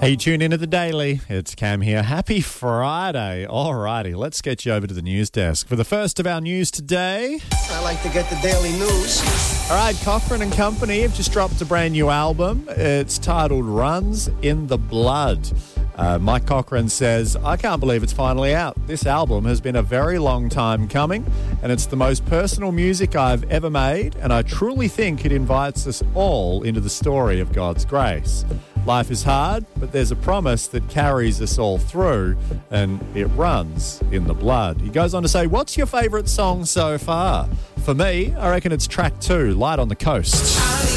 Hey, you tune into the Daily. It's Cam here. Happy Friday. Alrighty, let's get you over to the news desk for the first of our news today. I like to get the daily news. All right, Cochran and Company have just dropped a brand new album. It's titled Runs in the Blood. Mike Cochran says, I can't believe it's finally out. This album has been a very long time coming, and it's the most personal music I've ever made, and I truly think it invites us all into the story of God's grace. Life is hard, but there's a promise that carries us all through, and it runs in the blood. He goes on to say, what's your favourite song so far? For me, I reckon it's track 2, Light on the Coast.